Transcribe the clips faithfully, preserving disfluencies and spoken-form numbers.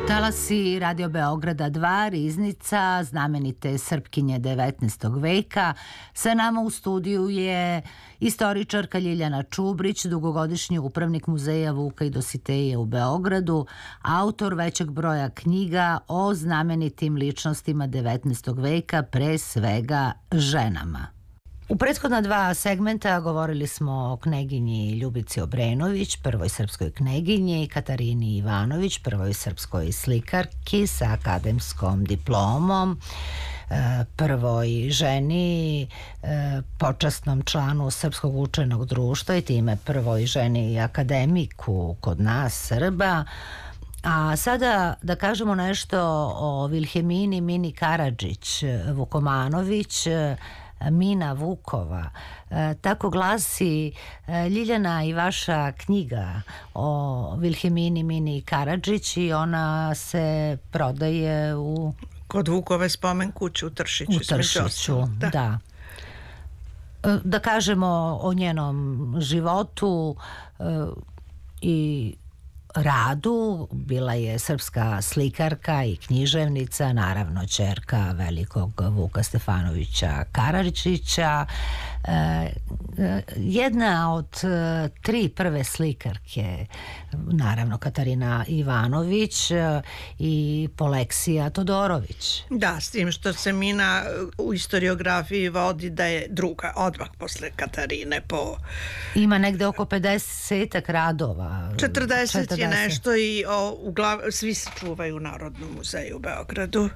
Talasi Radio Beograda dva, Riznica, znamenite Srpkinje devetnaestog veka. Sa nama u studiju je istoričarka Ljiljana Čubrić, dugogodišnji upravnik Muzeja Vuka i Dositeje u Beogradu, autor većeg broja knjiga o znamenitim ličnostima devetnaestog veka, pre svega ženama. U prethodna dva segmenta govorili smo o kneginji Ljubici Obrenović, prvoj srpskoj kneginji, i Katarini Ivanović, prvoj srpskoj slikarki sa akademskom diplomom, prvoj ženi, počasnom članu Srpskog učenog društva i time prvoj ženi akademiku kod nas Srba. A sada da kažemo nešto o Vilhemini Mini Karadžić Vukomanović, Mina Vukova. E, tako glasi e, Ljiljana i vaša knjiga o Vilhemini Mini Karadžić i ona se prodaje u... Kod Vukove spomen kuće u Tršiću. U Tršiću, da. da. E, da kažemo o njenom životu e, i radu. Bila je srpska slikarka i književnica, naravno ćerka velikog Vuka Stefanovića Karadžića. E, jedna od e, tri prve slikarke, naravno Katarina Ivanović e, i Poleksija Todorović. Da, s tim što se Mina u historiografiji vodi da je druga, odmah posle Katarine po... Ima negde oko pedesetak radova. četrdeset je nešto i o, uglav, svi se čuvaju u Narodnom muzeju u Beogradu.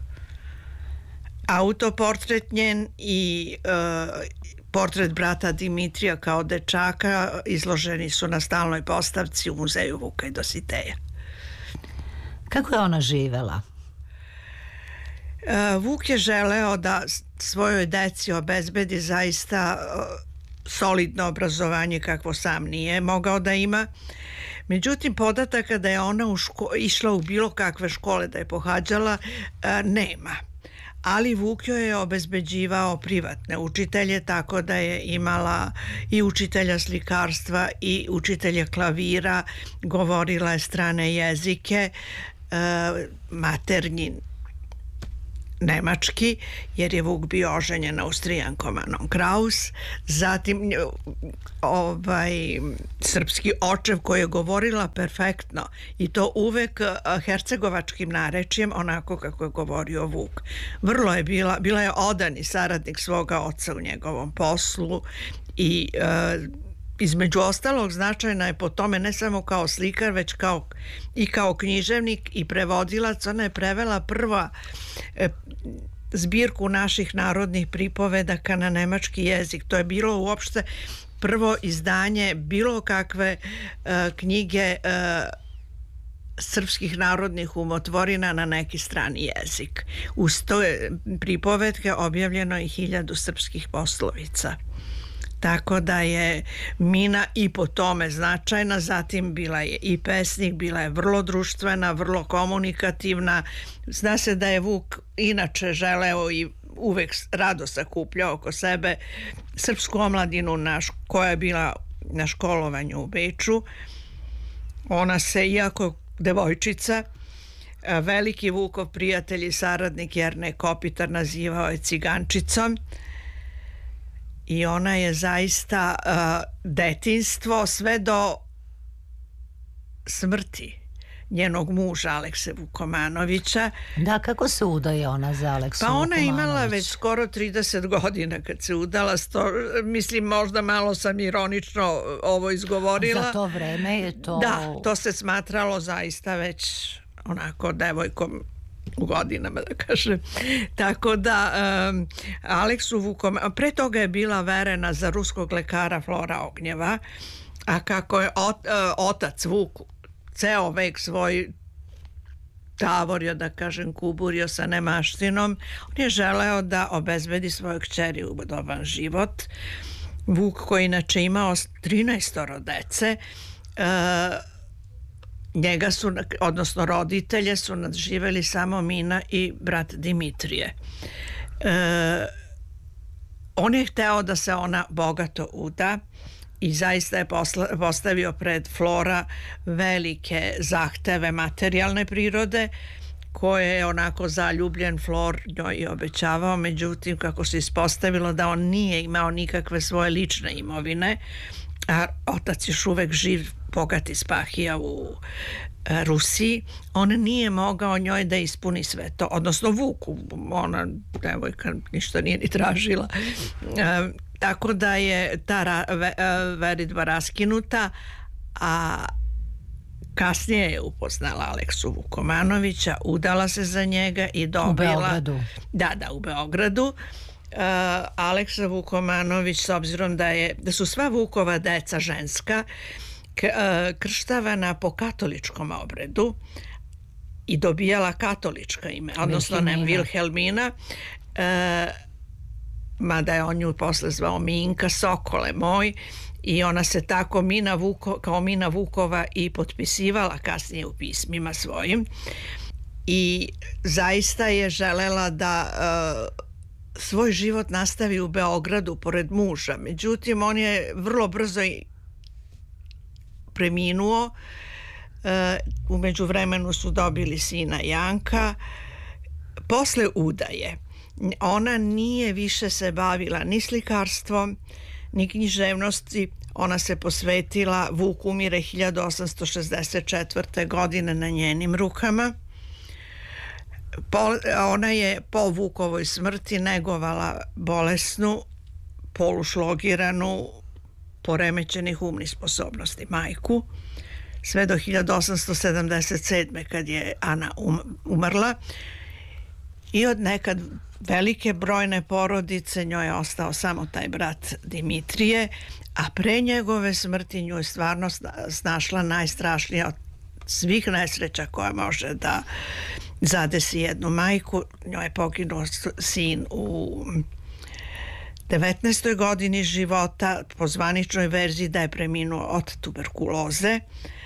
Autoportret njen i e, portret brata Dimitrija kao dečaka izloženi su na stalnoj postavci u Muzeju Vuka i Dositeja. Kako je ona živela? E, Vuk je želeo da svojoj deci obezbedi zaista e, solidno obrazovanje kakvo sam nije mogao da ima. Međutim, podataka da je ona u ško- išla u bilo kakve škole, da je pohađala, e, nema. Ali Vuk joj je obezbeđivao privatne učitelje, tako da je imala i učitelja slikarstva i učitelja klavira, govorila je strane jezike, e, maternji nemački, jer je Vuk bio oženjen Austrijankom Anom Kraus, zatim ovaj srpski očev koji je govorila perfektno i to uvek hercegovačkim narečjem, onako kako je govorio Vuk. Vrlo je bila, bila je odani saradnik svoga oca u njegovom poslu i e, između ostalog značajna je po tome ne samo kao slikar, već kao i kao književnik i prevodilac. Ona je prevela prva e, zbirku naših narodnih pripovedaka na nemački jezik. To je bilo uopšte prvo izdanje bilo kakve e, knjige e, srpskih narodnih umotvorina na neki strani jezik. Uz to pripovetke objavljeno i hiljadu srpskih poslovica. Tako da je Mina i po tome značajna, zatim bila je i pesnik, bila je vrlo društvena, vrlo komunikativna. Zna se da je Vuk inače želeo i uvek rado sakupljao oko sebe srpsku omladinu naš, koja je bila na školovanju u Beču. Ona se, iako devojčica, veliki Vukov prijatelj i saradnik Jernej Kopitar nazivao je cigančicom. I ona je zaista uh, detinjstvo sve do smrti njenog muža Alekse Vukomanovića. Da, kako se udaje ona za Aleksu Pa ona je Vukomanović? imala već skoro trideset godina kad se udala. Sto, mislim, možda malo sam ironično ovo izgovorila. Za to vreme je to... Da, to se smatralo zaista već onako devojkom u godinama, da kažem. Tako da um, Aleksu Vukom, pre toga je bila verena za ruskog lekara Flora Ognjeva, a kako je ot, uh, otac Vuk ceo vek svoj tavorio, da kažem, kuburio sa nemaštinom, on je želeo da obezbedi svojoj kćeri udoban život. Vuk, koji inače imao trinaestoro dece, uh, njega su, odnosno roditelje su nadživeli samo Mina i brat Dimitrije. E, on je hteo da se ona bogato uda i zaista je posla, postavio pred Flora velike zahteve materijalne prirode, koje je onako zaljubljen Flor njoj i obećavao, međutim kako se ispostavilo da on nije imao nikakve svoje lične imovine, a otac još uvek živ, bogati Spahija u Rusiji, on nije mogao njoj da ispuni sve to, odnosno Vuku, ona devojka ništa nije ni tražila, e, tako da je ta ra, ve, veritba raskinuta, a kasnije je upoznala Aleksu Vukomanovića, udala se za njega i dobila... U Beogradu. Da, da, u Beogradu. Uh, Aleksa Vukomanović, s obzirom da, je, da su sva Vukova deca ženska, k, uh, krštavana po katoličkom obredu i dobijala katolička ime, odnosno ne Vilhelmina, uh, mada je on nju posle zvao Minka, Sokole moj, i ona se tako Mina Vuko, kao Mina Vukova i potpisivala kasnije u pismima svojim i zaista je želela da uh, svoj život nastavi u Beogradu pored muža. Međutim, on je vrlo brzo preminuo. Uh, u međuvremenu su dobili sina Janka. Posle udaje ona nije više se bavila ni slikarstvom, ni književnosti. Ona se posvetila, Vuk umire hiljadu osamsto šezdeset četvrte. godine na njenim rukama. Po, ona je po Vukovoj smrti negovala bolesnu, polušlogiranu, poremećenih umnih sposobnosti majku, sve do hiljadu osamsto sedamdeset sedme. kad je Ana um, umrla. I od nekad velike brojne porodice njoj je ostao samo taj brat Dimitrije, a pre njegove smrti nju je stvarno snašla najstrašnija od svih nesreća koja može da zadesi jednu majku. Njoj je poginuo sin u devetnaestoj godini života, po zvaničnoj verziji da je preminuo od tuberkuloze,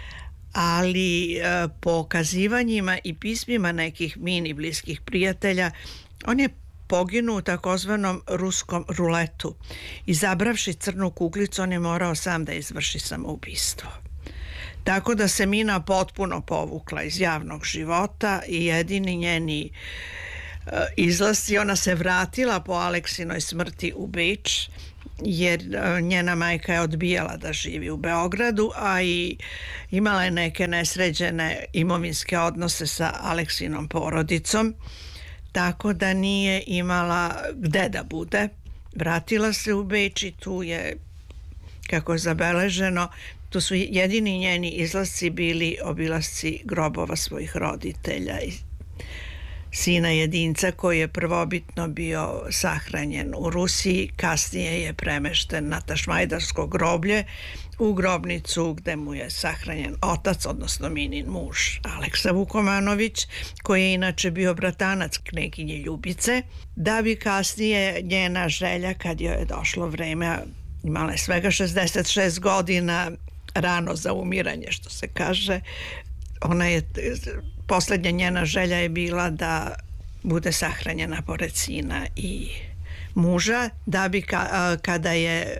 ali e, po kazivanjima i pismima nekih mini bliskih prijatelja, on je poginuo u takozvanom ruskom ruletu. Izabravši crnu kuglicu, on je morao sam da izvrši samoubistvo. Tako da se Mina potpuno povukla iz javnog života i jedini njeni e, izlasci, ona se vratila po Aleksinoj smrti u Beč, jer njena majka je odbijala da živi u Beogradu, a i imala je neke nesređene imovinske odnose sa Aleksinom porodicom, tako da nije imala gde da bude. Vratila se u Beč i tu je, kako je zabeleženo, tu su jedini njeni izlasci bili obilasci grobova svojih roditelja i sina jedinca koji je prvobitno bio sahranjen u Rusiji, kasnije je premešten na Tašmajdarsko groblje u grobnicu gde mu je sahranjen otac, odnosno Minin muž Aleksa Vukomanović, koji je inače bio bratanac kneginje Ljubice, da bi kasnije njena želja, kad joj je došlo vreme, imala je svega šezdeset šest godina, rano za umiranje, što se kaže, ona je, poslednja njena želja je bila da bude sahranjena pored sina i muža, da bi ka, kada je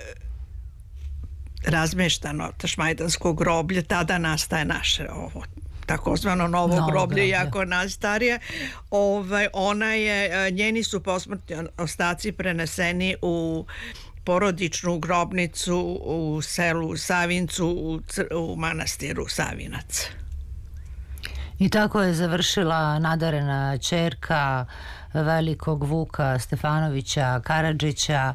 razmeštano Tašmajdansko groblje, tada nastaje naše ovo takozvano novo, novo groblje, groblje, jako najstarije. Ovaj, ona je, njeni su posmrtni ostaci preneseni u porodičnu grobnicu u selu Savincu u, u manastiru Savinac. I tako je završila nadarena ćerka velikog Vuka Stefanovića Karadžića.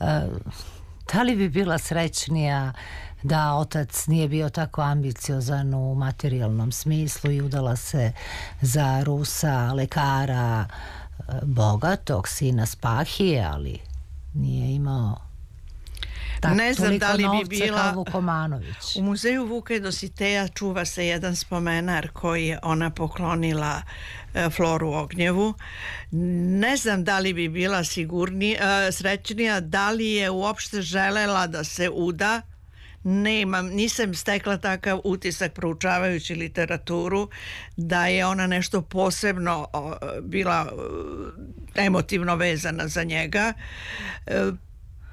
Da li bi bila srećnija da otac nije bio tako ambiciozan u materijalnom smislu i udala se za Rusa, lekara, bogatog sina Spahije, ali nije imao tak, ne znam da li bi bila Vukomanović. U muzeju Vuka i Dositeja čuva se jedan spomenar koji je ona poklonila e, Floru Ognjevu. Ne znam da li bi bila sigurnija, e, srećnija, da li je uopšte želela da se uda. Nemam, nisam stekla takav utisak proučavajući literaturu da je ona nešto posebno o, bila emotivno vezana za njega. E,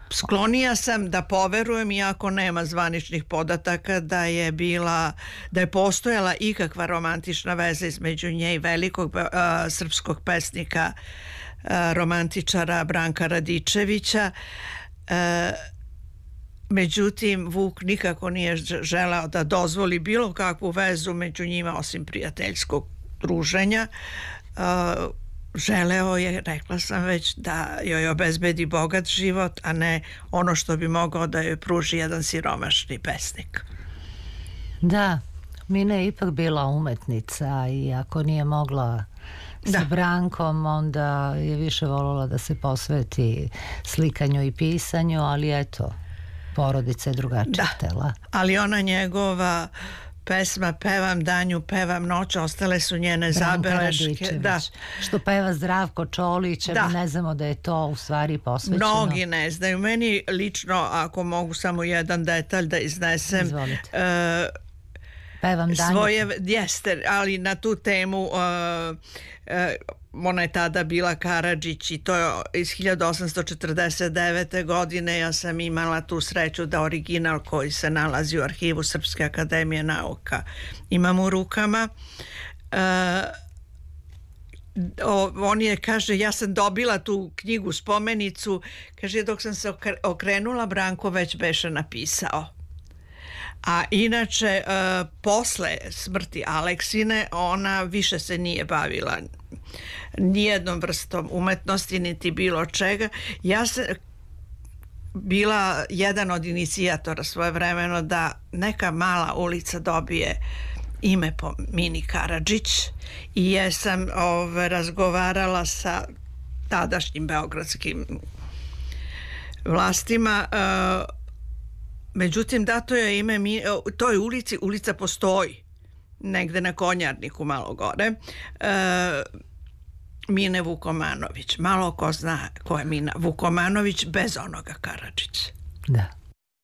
Sklonija sam da poverujem, iako nema zvaničnih podataka, da je bila, da je postojala ikakva romantična veza između nje i velikog uh, srpskog pesnika, uh, romantičara Branka Radičevića. Uh, međutim, Vuk nikako nije želeo da dozvoli bilo kakvu vezu među njima osim prijateljskog druženja. Uh, Želeo je, rekla sam već, da joj obezbedi bogat život, a ne ono što bi mogao da joj pruži jedan siromašni pesnik. Da, Mina je ipak bila umetnica i ako nije mogla sa da. Brankom, onda je više voljela da se posveti slikanju i pisanju, ali eto, porodica je drugačija htela. Ali ona njegova pesma Pevam danju, pevam noć, ostale su njene Branka zabeleške. Da. Što peva Zdravko Čolić, da. Ne znamo da je to u stvari posvećeno. Mnogi ne znaju. Meni lično, ako mogu samo jedan detalj da iznesem, izvolite. Uh, Pevam danju. Svoje, jeste, ali na tu temu uh, uh, ona je tada bila Karadžić i to je iz hiljadu osamsto četrdeset devete. godine. Ja sam imala tu sreću da original koji se nalazi u arhivu Srpske akademije nauka imam u rukama. Uh, o, on je, kaže, ja sam dobila tu knjigu spomenicu, kaže, dok sam se okrenula, Branko već beše napisao. A inače, uh, posle smrti Aleksine, ona više se nije bavila nijednom vrstom umetnosti, niti bilo čega. Ja sam bila jedan od inicijatora svojevremeno da neka mala ulica dobije ime po Mini Karadžić i jesam ove, razgovarala sa tadašnjim beogradskim vlastima. Uh, Međutim, dato je ime toj ulici, ulica postoji negde na Konjarniku malo gore, e, Mine Vukomanović. Malo ko zna ko je Mina Vukomanović bez onoga Karadžića. Da.